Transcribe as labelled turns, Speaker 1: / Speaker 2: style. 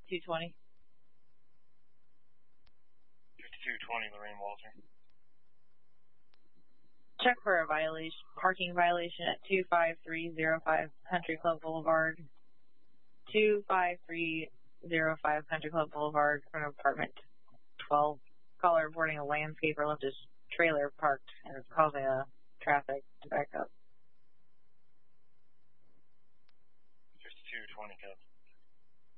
Speaker 1: 220.
Speaker 2: 5220, Lorraine Walter.
Speaker 1: Check for a parking violation at 25305 Country Club Boulevard. 25305 Country Club Boulevard from apartment 12. Caller reporting a landscaper left his trailer parked and it's causing a traffic to back up.
Speaker 2: 5220, Cub.